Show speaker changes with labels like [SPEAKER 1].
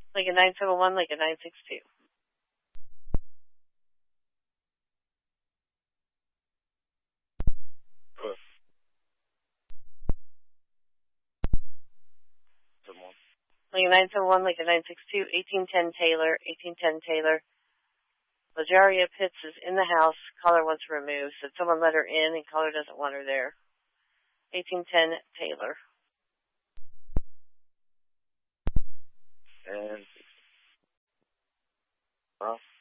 [SPEAKER 1] Lincoln 971, Lincoln 962. Lincoln 971, Lincoln 962, 1810 Taylor, 1810 Taylor. Lajaria Pitts is in the house. Caller wants her removed. Said someone let her in and caller doesn't want her there. 1810 Taylor.
[SPEAKER 2] And, well,